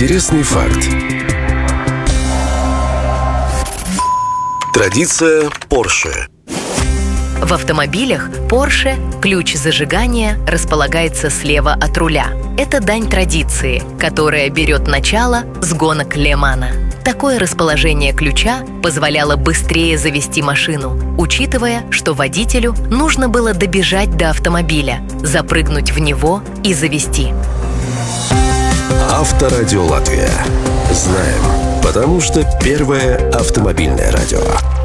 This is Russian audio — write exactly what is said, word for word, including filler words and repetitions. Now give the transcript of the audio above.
Интересный факт. Традиция Porsche. В автомобилях Porsche ключ зажигания располагается слева от руля. Это дань традиции, которая берет начало с гонок Ле Мана. Такое расположение ключа позволяло быстрее завести машину, учитывая, что водителю нужно было добежать до автомобиля, запрыгнуть в него и завести. Авторадио Латвия. Знаем, потому что первое автомобильное радио.